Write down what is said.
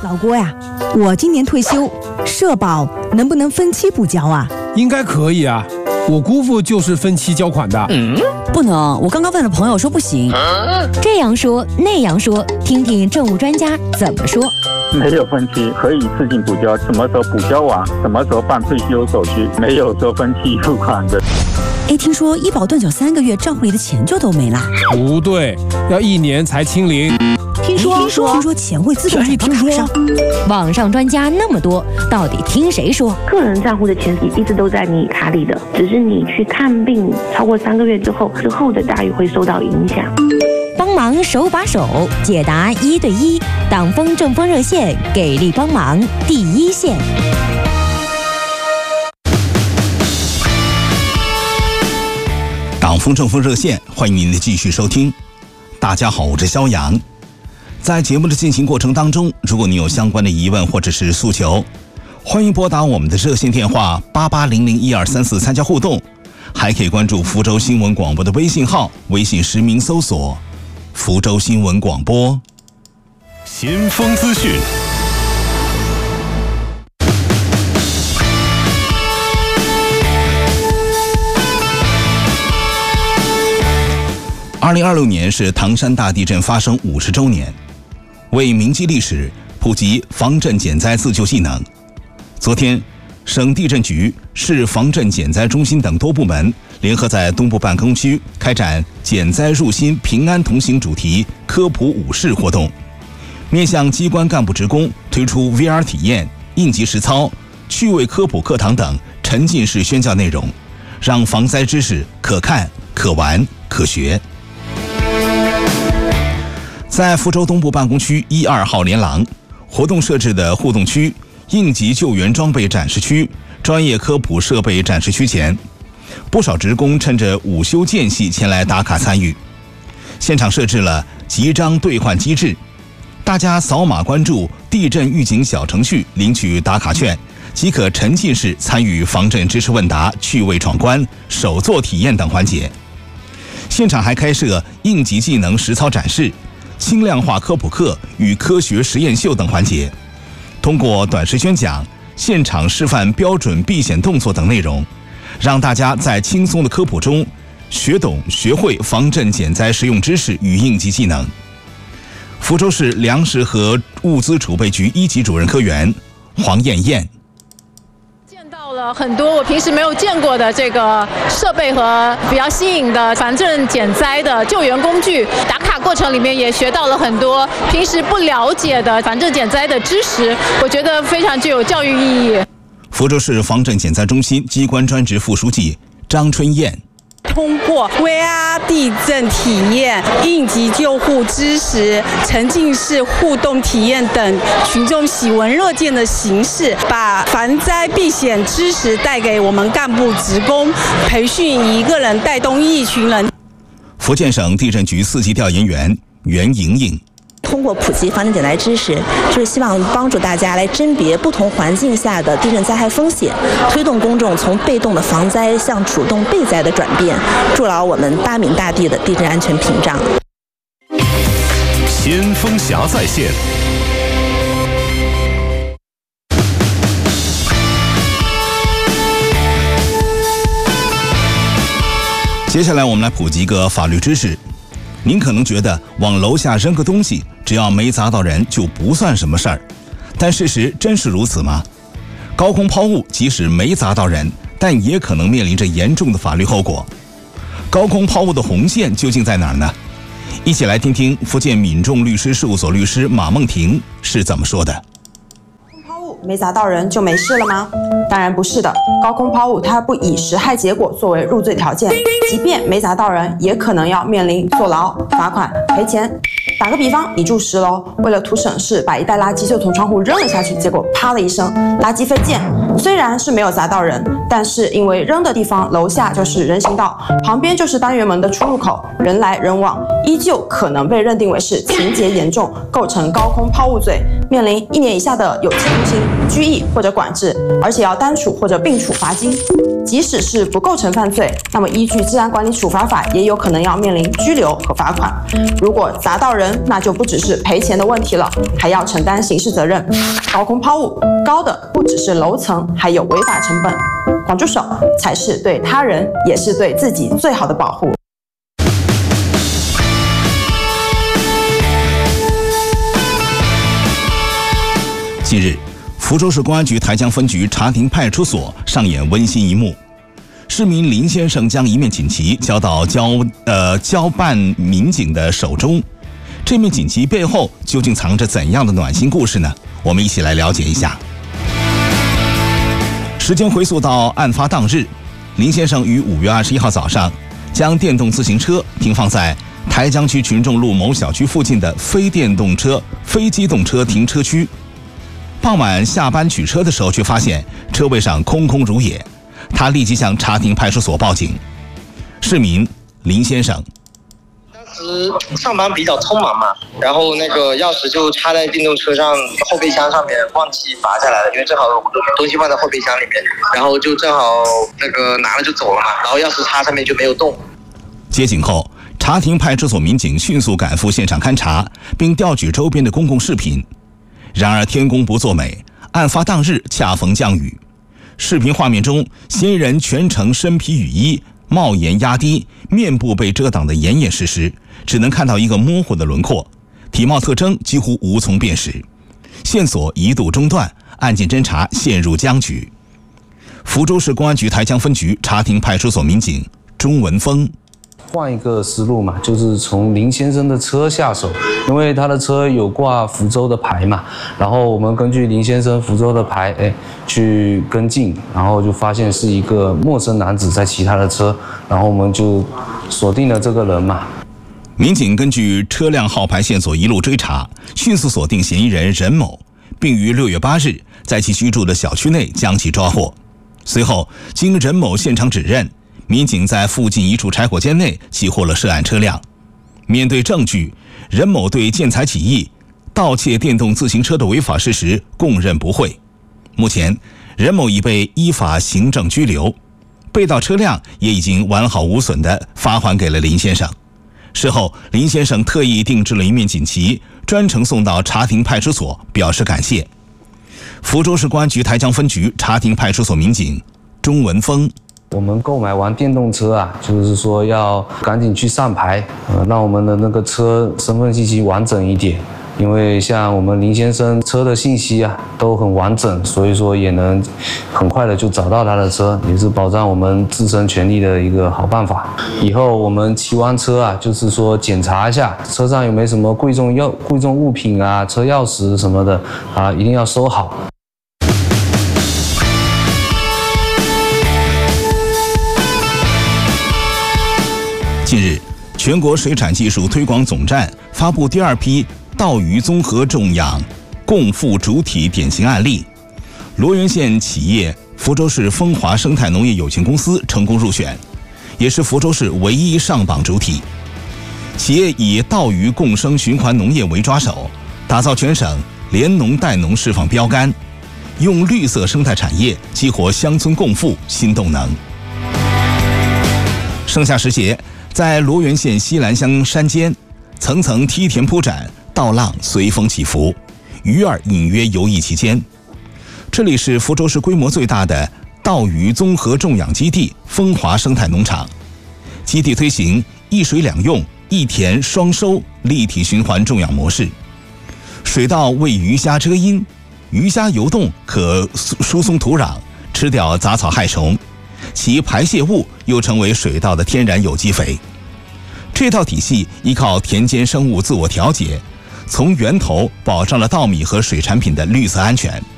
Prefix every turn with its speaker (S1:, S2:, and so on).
S1: 老郭呀，我今年退休，社保能不能分期补交啊？
S2: 应该可以啊，我姑父就是分期交款的。
S3: 不能，我刚刚问了朋友说不行。
S4: 这样说那样说，听听政务专家怎么说。
S5: 没有分期，可以自行补交，什么时候补交完，什么时候办退休手续，没有说分期付款的。
S3: 听说医保断缴3个月，账户里的钱就都没了。
S2: 不对，要1年才清零。
S3: 听说钱会自动转到卡上。
S4: 网上专家那么多，到底听谁说？
S6: 个人账户的钱一直都在你卡里的，只是你去看病超过3个月之后的待遇会受到影响。
S4: 帮忙手把手解答1对1，党风政风热线给力帮忙第一线。
S7: 党风政风热线，欢迎您的继续收听。大家好，我是肖阳。在节目的进行过程当中，如果你有相关的疑问或者是诉求，欢迎拨打我们的热线电话88001234参加互动，还可以关注福州新闻广播的微信号，微信实名搜索福州新闻广播。
S8: 先锋资讯。
S7: 2026年是唐山大地震发生50周年，为铭记历史，普及防震减灾自救技能。昨天，省地震局、市防震减灾中心等多部门联合在东部办公区开展减灾入心、平安同行主题科普午市活动，面向机关干部职工推出 VR 体验、应急实操、趣味科普课堂等沉浸式宣教内容，让防灾知识可看、可玩、可学。在福州东部办公区1、2号连廊，活动设置的互动区、应急救援装备展示区、专业科普设备展示区前，不少职工趁着午休间隙前来打卡参与。现场设置了集章兑换机制，大家扫码关注地震预警小程序领取打卡券，即可沉浸式参与防震知识问答、趣味闯关、手作体验等环节。现场还开设应急技能实操展示、轻量化科普课与科学实验秀等环节，通过短时宣讲、现场示范标准避险动作等内容，让大家在轻松的科普中学懂学会防震减灾实用知识与应急技能。福州市粮食和物资储备局1级主任科员黄艳艳。
S9: 到了很多我平时没有见过的这个设备和比较新颖的防震减灾的救援工具，打卡过程里面也学到了很多平时不了解的防震减灾的知识，我觉得非常具有教育意义。
S7: 福州市防震减灾中心机关专职副书记张春燕。
S10: 通过 VR 地震体验、应急救护知识、沉浸式互动体验等群众喜闻乐见的形式，把防灾避险知识带给我们干部职工，培训一个人带动一群人。
S7: 福建省地震局4级调研员袁莹莹。
S11: 通过普及防震减灾知识，就是希望帮助大家来甄别不同环境下的地震灾害风险，推动公众从被动的防灾向主动备灾的转变，筑牢我们大闽大地的地震安全屏障。
S8: 先锋侠在线。
S7: 接下来我们来普及一个法律知识。您可能觉得往楼下扔个东西，只要没砸到人就不算什么事儿，但事实真是如此吗？高空抛物即使没砸到人，但也可能面临着严重的法律后果。高空抛物的红线究竟在哪儿呢？一起来听听福建闽众律师事务所律师马梦婷是怎么说的。
S12: 没砸到人就没事了吗？当然不是的，高空抛物它不以实害结果作为入罪条件，即便没砸到人，也可能要面临坐牢、罚款、赔钱。打个比方，你住10楼，为了图省事，把一袋垃圾就从窗户扔了下去，结果啪的一声，垃圾飞溅。虽然是没有砸到人，但是因为扔的地方楼下就是人行道，旁边就是单元门的出入口，人来人往，依旧可能被认定为是情节严重，构成高空抛物罪，面临1年以下的有期徒刑、拘役或者管制，而且要单处或者并处罚金。即使是不构成犯罪，那么依据治安管理处罚法也有可能要面临拘留和罚款。如果砸到人， 人，那就不只是赔钱的问题了，还要承担刑事责任。高空抛物，高的不只是楼层，还有违法成本。管住手，才是对他人，也是对自己最好的保护。
S7: 近日，福州市公安局台江分局茶亭派出所上演温馨一幕。市民林先生将一面锦旗交到交办民警的手中，这面锦旗背后究竟藏着怎样的暖心故事呢？我们一起来了解一下。时间回溯到案发当日，林先生于5月21号早上将电动自行车停放在台江区群众路某小区附近的非机动车停车区。傍晚下班取车的时候，却发现车位上空空如也。他立即向茶亭派出所报警。市民林先生，
S13: 当时上班比较匆忙嘛，然后那个钥匙就插在电动车上后备箱上面，忘记拔下来了，因为正好东西放在后备箱里面，然后就正好那个拿了就走了嘛，然后钥匙插上面就没有动。
S7: 接警后，茶亭派出所民警迅速赶赴现场勘查，并调取周边的公共视频。然而天公不作美，案发当日恰逢降雨。视频画面中，嫌疑人全程身披雨衣，帽檐压低，面部被遮挡得严严实实，只能看到一个模糊的轮廓，体貌特征几乎无从辨识。线索一度中断，案件侦查陷入僵局。福州市公安局台江分局茶亭派出所民警钟文峰，
S14: 换一个思路嘛，就是从林先生的车下手，因为他的车有挂福州的牌嘛，然后我们根据林先生福州的牌，去跟进，然后就发现是一个陌生男子在骑他的车，然后我们就锁定了这个人嘛。
S7: 民警根据车辆号牌线索一路追查，迅速锁定嫌疑人任某，并于6月8日在其居住的小区内将其抓获。随后，经任某现场指认，民警在附近一处柴火间内起获了涉案车辆。面对证据，任某对见财起意、盗窃电动自行车的违法事实供认不讳。目前，任某已被依法行政拘留，被盗车辆也已经完好无损地发还给了林先生。事后，林先生特意定制了一面锦旗，专程送到茶亭派出所，表示感谢。福州市公安局台江分局茶亭派出所民警钟文峰，
S14: 我们购买完电动车啊，就是说要赶紧去上牌，让我们的那个车身份信息完整一点。因为像我们林先生车的信息啊都很完整，所以说也能很快的就找到他的车，也是保障我们自身权利的一个好办法。以后我们骑完车啊，就是说检查一下车上有没有什么贵重物品啊，车钥匙什么的啊，一定要收好。
S7: 近日，全国水产技术推广总站发布第2批稻鱼综合种养共富主体典型案例，罗源县企业福州市风华生态农业有限公司成功入选，也是福州市唯一上榜主体。企业以稻鱼共生循环农业为抓手，打造全省联农带农示范标杆，用绿色生态产业激活乡村共富新动能。盛夏时节，在罗源县西兰乡山间，层层梯田铺展，稻浪随风起伏，鱼儿隐约游弋其间。这里是福州市规模最大的稻鱼综合种养基地风华生态农场，基地推行一水两用、一田双收立体循环种养模式。水稻为鱼虾遮阴，鱼虾游动可疏松土壤，吃掉杂草害虫，其排泄物又成为水稻的天然有机肥。这套体系依靠田间生物自我调节，从源头保障了稻米和水产品的绿色安全。